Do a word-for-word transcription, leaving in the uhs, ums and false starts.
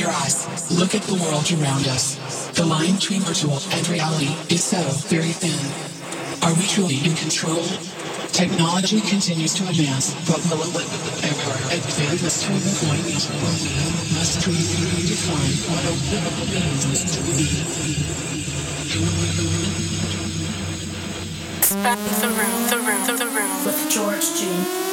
your eyes. Look at the world around us. The line between virtual and reality is so very thin. Are we truly in control? Technology continues to advance, but will it ever advance us to the point where we must redefine what a livable means to be? The room, the room, the room with George G.